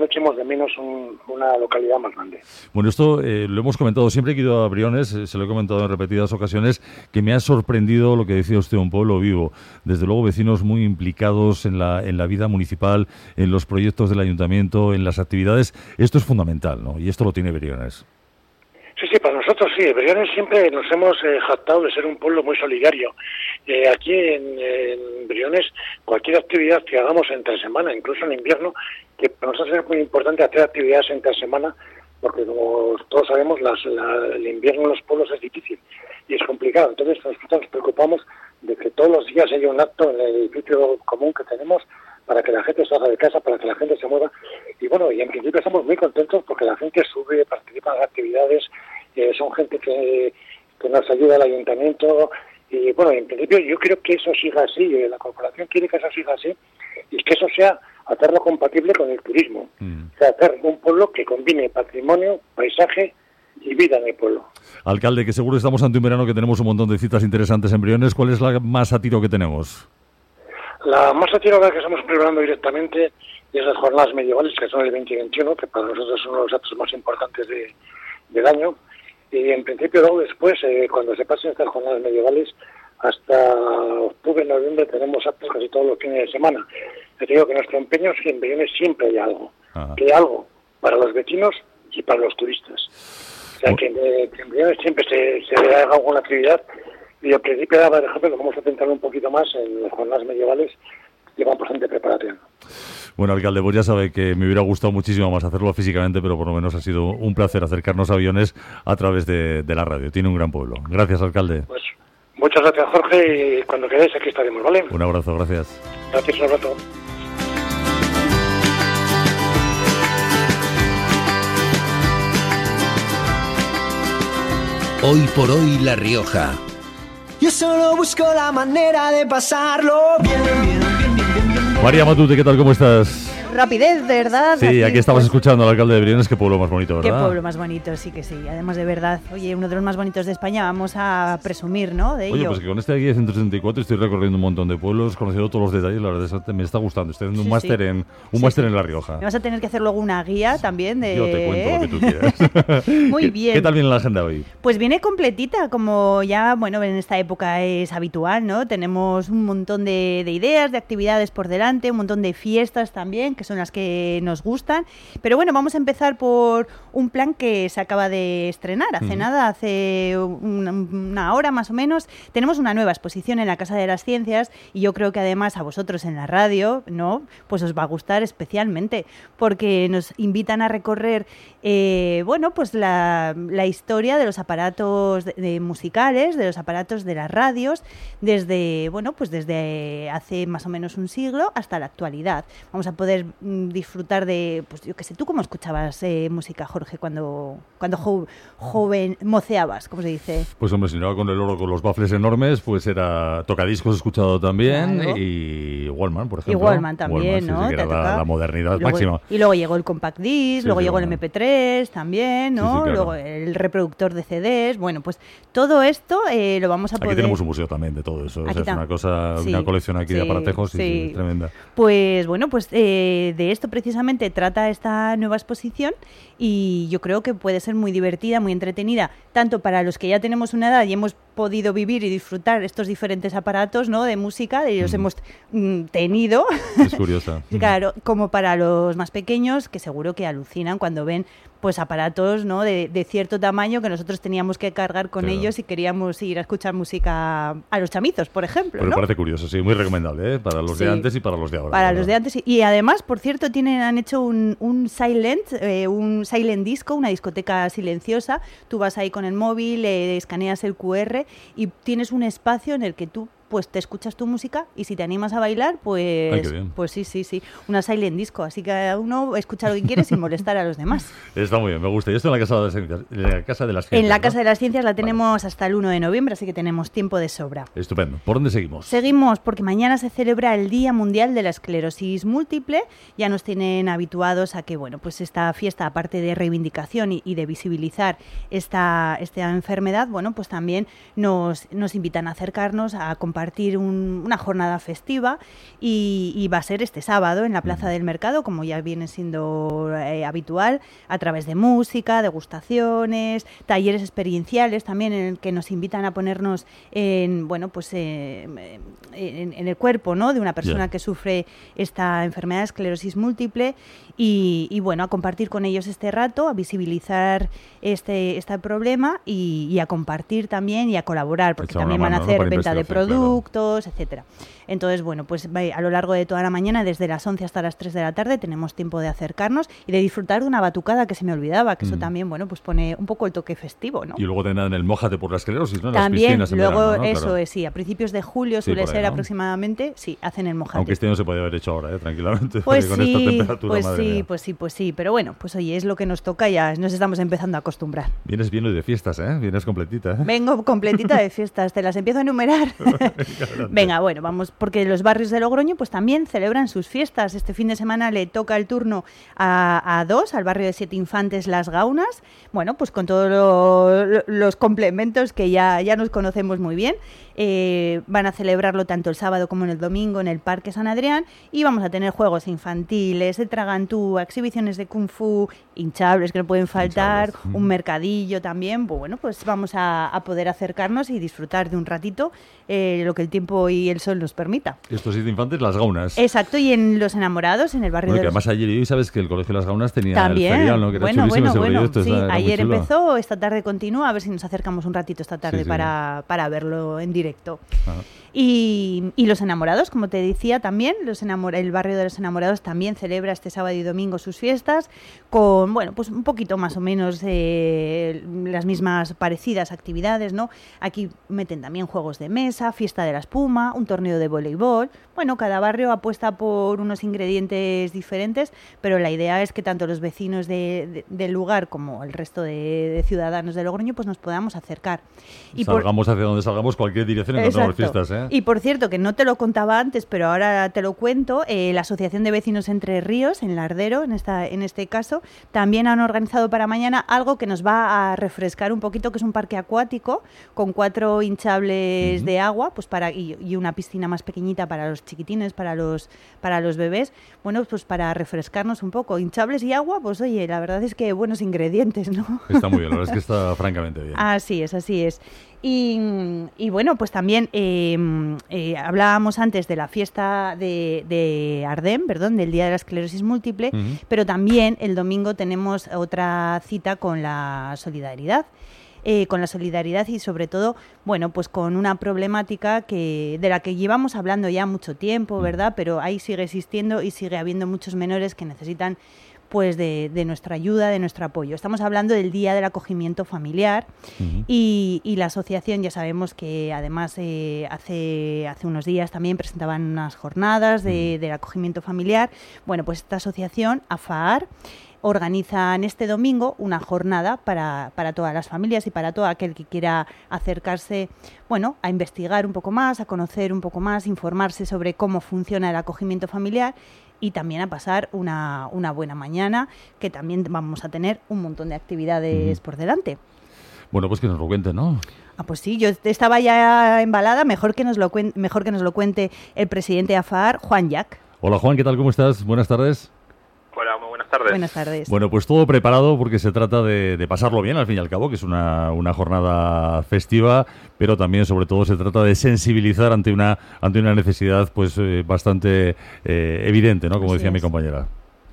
no echemos de menos una localidad más grande. Bueno, esto lo hemos comentado siempre que he ido a Briones, se lo he comentado en repetidas ocasiones, que me ha sorprendido lo que decía usted, un pueblo vivo. Desde luego, vecinos muy implicados en la vida municipal, en los proyectos del ayuntamiento, en las actividades. Esto es fundamental, ¿no? Y esto lo tiene Briones. Sí, para nosotros sí. Briones siempre nos hemos jactado de ser un pueblo muy solidario. Aquí en Briones, cualquier actividad que hagamos entre semana, incluso en invierno, que para nosotros es muy importante hacer actividades entre semana, porque como todos sabemos, el invierno en los pueblos es difícil y es complicado. Entonces nosotros nos preocupamos de que todos los días haya un acto en el edificio común que tenemos para que la gente salga de casa, para que la gente se mueva. Y bueno, y en principio estamos muy contentos porque la gente sube, participa en las actividades, son gente que nos ayuda al ayuntamiento. Y bueno, en principio yo creo que eso siga así, la corporación quiere que eso siga así y que eso sea hacerlo compatible con el turismo. O sea, hacer un pueblo que combine patrimonio, paisaje y vida en el pueblo. Alcalde, que seguro estamos ante un verano que tenemos un montón de citas interesantes en Briones. ¿Cuál es la más a tiro que tenemos? La más a tiro que estamos preparando directamente es las jornadas medievales, que son el 20 y 21, que para nosotros son uno de los actos más importantes del año. Y en principio, luego después, cuando se pasen estas jornadas medievales, hasta octubre, noviembre, tenemos actos casi todos los fines de semana. Te digo que nuestro empeño es que en Briones siempre hay algo. Ajá. Que hay algo para los vecinos y para los turistas. O sea, que en Briones siempre se haga alguna actividad. Y al principio, por ejemplo, lo vamos a centrar un poquito más en las jornadas medievales que van por gente preparatoria. Bueno, alcalde, pues ya sabe que me hubiera gustado muchísimo más hacerlo físicamente, pero por lo menos ha sido un placer acercarnos a Briones a través de la radio. Tiene un gran pueblo. Gracias, alcalde. Pues muchas gracias, Jorge, y cuando queráis aquí estaremos, ¿vale? Un abrazo, gracias. Gracias, un abrazo. Hoy por hoy La Rioja. Yo solo busco la manera de pasarlo bien. María Matute, ¿qué tal? ¿Cómo estás? Rapidez, ¿verdad? Sí, aquí estabas escuchando al alcalde de Briones. Qué pueblo más bonito, ¿verdad? Qué pueblo más bonito, sí que sí. Además, de verdad, oye, uno de los más bonitos de España, vamos a presumir, ¿no? De ello. Oye, pues que con este guía de 164 estoy recorriendo un montón de pueblos, conociendo todos los detalles, la verdad es que me está gustando. Estoy haciendo un máster en La Rioja. Me vas a tener que hacer luego una guía también de... Yo te cuento lo que tú quieras. Muy bien. ¿Qué tal viene la agenda hoy? Pues viene completita, como ya, bueno, en esta época es habitual, ¿no? Tenemos un montón de ideas, de actividades por delante, un montón de fiestas también, que son las que nos gustan, pero bueno, vamos a empezar por un plan que se acaba de estrenar hace nada, hace una hora más o menos. Tenemos una nueva exposición en la Casa de las Ciencias y yo creo que además a vosotros en la radio, ¿no? Pues os va a gustar especialmente porque nos invitan a recorrer bueno, pues la historia de los aparatos musicales, de los aparatos de las radios, desde, bueno, pues desde hace más o menos un siglo hasta la actualidad. Vamos a poder disfrutar de, pues yo qué sé, ¿tú cómo escuchabas música, Jorge, cuando joven moceabas, cómo se dice? Pues hombre, si no era con el oro, con los baffles enormes, pues era tocadiscos escuchado también, claro. Y Walkman, por ejemplo. Y Walkman también, Walkman, ¿no? Sí, que era la modernidad máxima. Y luego llegó el compact disc, luego llegó el MP3 también, ¿no? Sí, claro. Luego el reproductor de CDs. Bueno, pues todo esto lo vamos a poder... Aquí tenemos un museo también de todo eso. O sea, es una cosa, una colección aquí de aparatejos sí, tremenda. Pues bueno, pues de esto precisamente trata esta nueva exposición y yo creo que puede ser muy divertida, muy entretenida, tanto para los que ya tenemos una edad y hemos podido vivir y disfrutar estos diferentes aparatos, ¿no? De música, de ellos hemos tenido. Es curiosa. Claro, como para los más pequeños, que seguro que alucinan cuando ven pues aparatos, ¿no? de cierto tamaño que nosotros teníamos que cargar con ellos y queríamos ir a escuchar música a los chamizos, por ejemplo. Pero ¿no? parece curioso, sí, muy recomendable, ¿eh? Para los de antes y para los de ahora. Para los de antes y además, por cierto, han hecho un silent disco, una discoteca silenciosa. Tú vas ahí con el móvil, escaneas el QR y tienes un espacio en el que tú pues te escuchas tu música y si te animas a bailar, pues, pues sí, una silent disco. Así que cada uno escucha lo que quiere sin molestar a los demás. Está muy bien, me gusta. Y esto en la Casa de las Ciencias. En la Casa de las Ciencias, en la Casa de las Ciencias la tenemos hasta el 1 de noviembre, así que tenemos tiempo de sobra. Estupendo. ¿Por dónde seguimos? Seguimos porque mañana se celebra el Día Mundial de la Esclerosis Múltiple. Ya nos tienen habituados a que, bueno, pues esta fiesta, aparte de reivindicación y de visibilizar esta enfermedad, bueno, pues también nos invitan a acercarnos, a compartir compartir una jornada festiva y va a ser este sábado en la Plaza del Mercado, como ya viene siendo habitual, a través de música, degustaciones, talleres experienciales también en el que nos invitan a ponernos en el cuerpo, ¿no?, de una persona que sufre esta enfermedad de esclerosis múltiple y bueno, a compartir con ellos este rato, a visibilizar este problema y a compartir también y a colaborar, porque también van a hacer venta de productos, etcétera. Entonces, bueno, pues a lo largo de toda la mañana, desde las 11 hasta las 3 de la tarde, tenemos tiempo de acercarnos y de disfrutar de una batucada que se me olvidaba, que eso también, bueno, pues pone un poco el toque festivo, ¿no? Y luego tendrán el Mójate por la esclerosis, ¿no? También, las piscinas luego en verano, ¿no? eso es, sí, a principios de julio suele ser aproximadamente, sí, hacen el Mójate. Aunque este no se puede haber hecho ahora, tranquilamente, pues con sí, esta temperatura, pues sí, pero bueno, pues oye, es lo que nos toca y ya nos estamos empezando a acostumbrar. Vienes bien hoy de fiestas, vienes completita, Vengo completita de fiestas, te las empiezo a enumerar. Venga, bueno, vamos, porque los barrios de Logroño pues también celebran sus fiestas. Este fin de semana le toca el turno a dos, al barrio de Siete Infantes Las Gaunas, bueno, pues con todos los complementos que ya nos conocemos muy bien. Van a celebrarlo tanto el sábado como en el domingo en el Parque San Adrián y vamos a tener juegos infantiles, de tragantúa, exhibiciones de kung fu, hinchables que no pueden faltar, un mercadillo también. Pues bueno, pues vamos a poder acercarnos y disfrutar de un ratito lo que el tiempo y el sol nos permita. Estos Siete Infantes Las Gaunas. Exacto, y en Los Enamorados, en el barrio que además ayer y hoy sabes que el Colegio Las Gaunas tenía también, el ferial, ¿no? Que era chulísimo ese proyecto, sí, ayer muy chulo. empezó, esta tarde continúa, a ver si nos acercamos un ratito esta tarde para verlo en directo. Ajá. Y Los Enamorados, como te decía también, el barrio de Los Enamorados también celebra este sábado y domingo sus fiestas con, bueno, pues un poquito más o menos las mismas parecidas actividades, ¿no? Aquí meten también juegos de mesa, fiesta de la espuma, un torneo de voleibol. Bueno, cada barrio apuesta por unos ingredientes diferentes, pero la idea es que tanto los vecinos del lugar como el resto de ciudadanos de Logroño pues nos podamos acercar. Y salgamos hacia donde salgamos, cualquier dirección encontramos fiestas, Y por cierto, que no te lo contaba antes, pero ahora te lo cuento, la Asociación de Vecinos Entre Ríos, en Lardero, en este caso, también han organizado para mañana algo que nos va a refrescar un poquito, que es un parque acuático con 4 hinchables de agua, pues y una piscina más pequeñita para los chiquitines, para los bebés, bueno, pues para refrescarnos un poco. Hinchables y agua, pues oye, la verdad es que buenos ingredientes, ¿no? Está muy bien, la verdad es que está francamente bien. Así es, así es. Y bueno, pues también hablábamos antes de la fiesta de Ardén, del Día de la Esclerosis Múltiple, pero también el domingo tenemos otra cita con la solidaridad. Y sobre todo, bueno, pues con una problemática de la que llevamos hablando ya mucho tiempo, ¿verdad? Pero ahí sigue existiendo y sigue habiendo muchos menores que necesitan pues de nuestra ayuda, de nuestro apoyo. Estamos hablando del Día del Acogimiento Familiar y la asociación, ya sabemos que además hace unos días también presentaban unas jornadas del acogimiento familiar. Bueno, pues esta asociación, AFAAR, organizan este domingo una jornada para todas las familias y para todo aquel que quiera acercarse, bueno, a investigar un poco más, a conocer un poco más, informarse sobre cómo funciona el acogimiento familiar y también a pasar una buena mañana, que también vamos a tener un montón de actividades por delante. Bueno, pues que nos lo cuente, ¿no? Pues sí, yo estaba ya embalada, mejor que nos lo cuente el presidente de AFAAR, Juan Llach. Hola Juan, ¿qué tal? ¿Cómo estás? Buenas tardes. Hola, muy buenas tardes. Buenas tardes. Bueno, pues todo preparado porque se trata de pasarlo bien, al fin y al cabo, que es una jornada festiva, pero también, sobre todo, se trata de sensibilizar ante una necesidad pues bastante evidente, ¿no? Como decía mi compañera.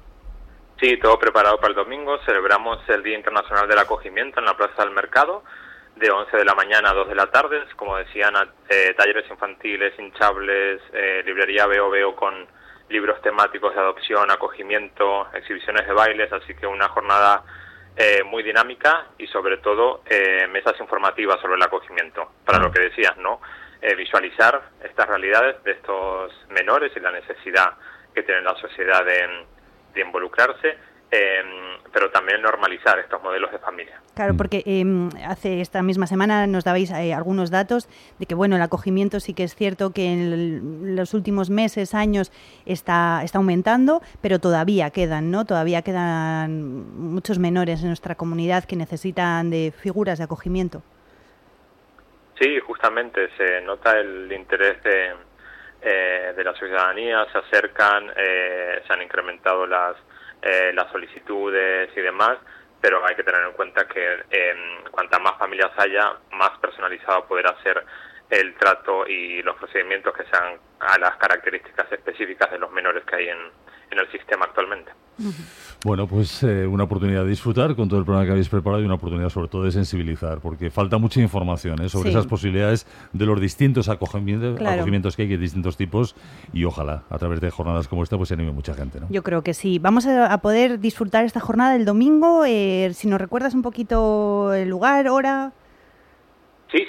Sí, todo preparado para el domingo. Celebramos el Día Internacional del Acogimiento en la Plaza del Mercado, de 11 de la mañana a 2 de la tarde. Como decían, talleres infantiles, hinchables, librería Veo con libros temáticos de adopción, acogimiento, exhibiciones de bailes, así que una jornada muy dinámica y sobre todo mesas informativas sobre el acogimiento, para lo que decías, ¿no? Visualizar estas realidades de estos menores y la necesidad que tiene la sociedad de involucrarse, pero también normalizar estos modelos de familia. Claro, porque hace esta misma semana nos dabais algunos datos de que, bueno, el acogimiento sí que es cierto que en los últimos meses, años, está aumentando, pero todavía quedan, ¿no? Todavía quedan muchos menores en nuestra comunidad que necesitan de figuras de acogimiento. Sí, justamente se nota el interés de la ciudadanía, se acercan, se han incrementado las solicitudes y demás, pero hay que tener en cuenta que cuantas más familias haya, más personalizado podrá ser el trato y los procedimientos que sean a las características específicas de los menores que hay en el sistema actualmente. Bueno, pues una oportunidad de disfrutar con todo el programa que habéis preparado y una oportunidad sobre todo de sensibilizar, porque falta mucha información sobre esas posibilidades de los distintos acogimientos que hay distintos tipos, y ojalá a través de jornadas como esta pues se anime mucha gente, ¿no? Yo creo que sí. Vamos a poder disfrutar esta jornada el domingo. Si nos recuerdas un poquito el lugar, hora. Sí,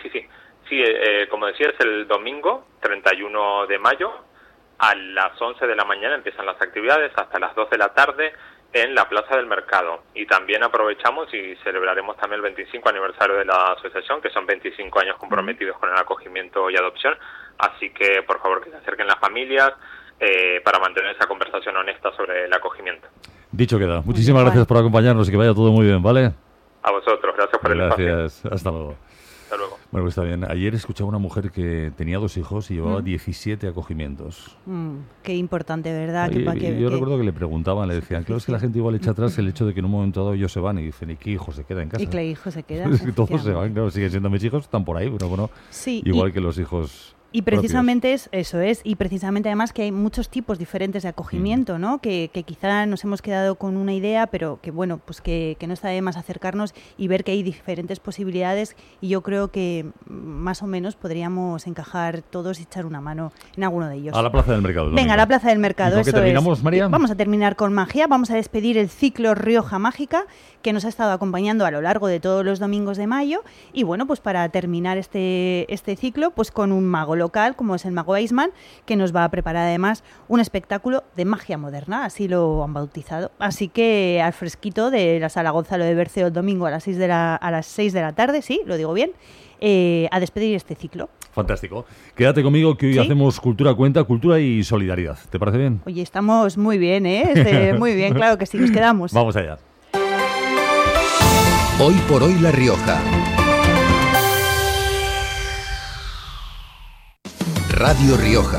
como decía, es el domingo 31 de mayo. A las 11 de la mañana empiezan las actividades hasta las 2 de la tarde en la Plaza del Mercado. Y también aprovechamos y celebraremos también el 25 aniversario de la asociación, que son 25 años comprometidos con el acogimiento y adopción. Así que, por favor, que se acerquen las familias para mantener esa conversación honesta sobre el acogimiento. Dicho queda. Muchísimas gracias por acompañarnos y que vaya todo muy bien, ¿vale? A vosotros. Gracias por el espacio. Gracias. Hasta luego. Hasta luego. Bueno, pues está bien. Ayer escuchaba a una mujer que tenía 2 hijos y llevaba 17 acogimientos. Qué importante, ¿verdad? Yo recuerdo que le preguntaban, le decían, claro, es que la gente igual echa atrás el hecho de que en un momento dado ellos se van y dicen, ¿y qué hijo se queda en casa? ¿Y qué hijo se queda? Todos se van, claro, siguen siendo mis hijos, están por ahí, pero bueno, sí, igual que los hijos. Y precisamente eso es, y precisamente además que hay muchos tipos diferentes de acogimiento, ¿no? Que quizá nos hemos quedado con una idea, pero que bueno, pues que no está de más acercarnos y ver que hay diferentes posibilidades, y yo creo que más o menos podríamos encajar todos y echar una mano en alguno de ellos. A la Plaza del Mercado. Venga, a la Plaza del Mercado. ¿Y con qué terminamos, María? Vamos a terminar con magia, vamos a despedir el ciclo Rioja Mágica, que nos ha estado acompañando a lo largo de todos los domingos de mayo, y bueno, pues para terminar este ciclo, pues con un mago local, como es el Mago Eisman, que nos va a preparar además un espectáculo de magia moderna, así lo han bautizado. Así que al fresquito de la Sala Gonzalo de Berceo el domingo a las 6 de la tarde, sí, lo digo bien, a despedir este ciclo. Fantástico. Quédate conmigo que hoy hacemos Cultura Cuenta, cultura y solidaridad. ¿Te parece bien? Oye, estamos muy bien, muy bien, claro que sí, nos quedamos. Vamos allá. Hoy por hoy La Rioja. Radio Rioja.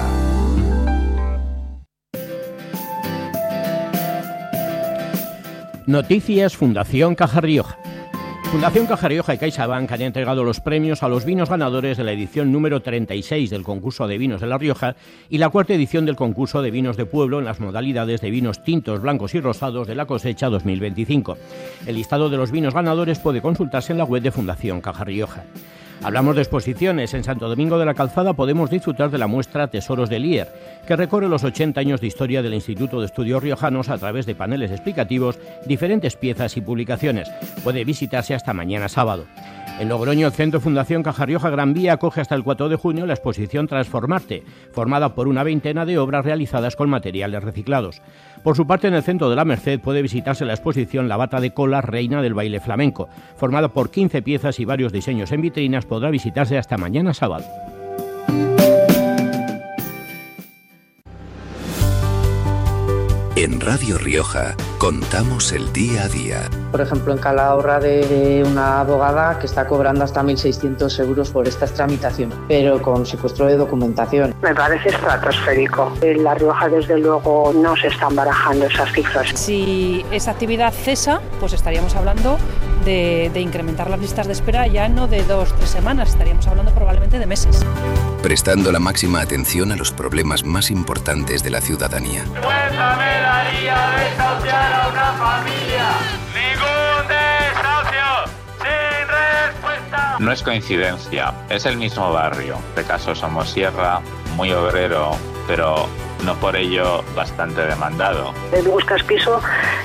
Noticias Fundación Caja Rioja. Fundación Caja Rioja y CaixaBank han entregado los premios a los vinos ganadores de la edición número 36 del concurso de vinos de La Rioja y la 4ª edición del concurso de vinos de pueblo en las modalidades de vinos tintos, blancos y rosados de la cosecha 2025. El listado de los vinos ganadores puede consultarse en la web de Fundación Caja Rioja. Hablamos de exposiciones. En Santo Domingo de la Calzada podemos disfrutar de la muestra Tesoros de Lier, que recorre los 80 años de historia del Instituto de Estudios Riojanos a través de paneles explicativos, diferentes piezas y publicaciones. Puede visitarse hasta mañana sábado. En Logroño, el Centro Fundación Caja Rioja Gran Vía acoge hasta el 4 de junio la exposición Transformarte, formada por una veintena de obras realizadas con materiales reciclados. Por su parte, en el Centro de la Merced puede visitarse la exposición La Bata de Cola, Reina del Baile Flamenco. Formada por 15 piezas y varios diseños en vitrinas, podrá visitarse hasta mañana sábado. En Radio Rioja contamos el día a día. Por ejemplo, en Calahorra de una abogada que está cobrando hasta 1.600 euros por estas tramitaciones, pero con secuestro de documentación. Me parece estratosférico. En La Rioja, desde luego, no se están barajando esas cifras. Si esa actividad cesa, pues estaríamos hablando de incrementar las listas de espera ya no de 2-3 semanas, estaríamos hablando probablemente de meses. Prestando la máxima atención a los problemas más importantes de la ciudadanía. Cuéntame me daría desahuciar a una familia. Ningún desahucio sin respuesta. No es coincidencia, es el mismo barrio. De caso Somosierra, muy obrero, pero no por ello bastante demandado. Buscas piso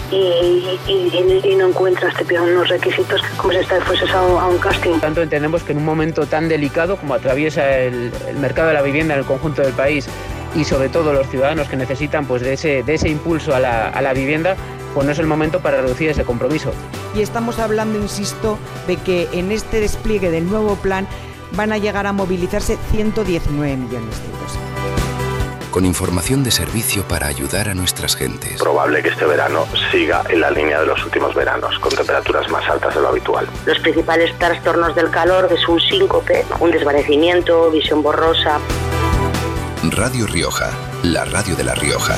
y no encuentras, te piden unos requisitos como si fueses a un casting. Tanto entendemos que en un momento tan delicado como atraviesa el mercado de la vivienda en el conjunto del país, y sobre todo los ciudadanos que necesitan pues de ese impulso a la vivienda, pues no es el momento para reducir ese compromiso. Y estamos hablando, insisto, de que en este despliegue del nuevo plan van a llegar a movilizarse 119 millones de euros. con información de servicio para ayudar a nuestras gentes. Probable que este verano siga en la línea de los últimos veranos, con temperaturas más altas de lo habitual. Los principales trastornos del calor es un síncope, un desvanecimiento, visión borrosa. Radio Rioja, la radio de La Rioja.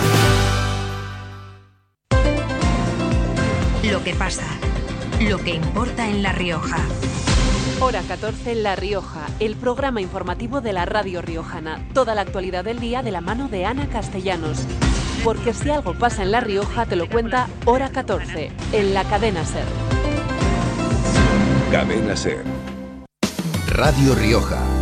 Lo que pasa, lo que importa en La Rioja. Hora 14 en La Rioja, el programa informativo de la radio riojana. Toda la actualidad del día de la mano de Ana Castellanos. Porque si algo pasa en La Rioja, te lo cuenta Hora 14, en la cadena SER. Cadena SER. Radio Rioja.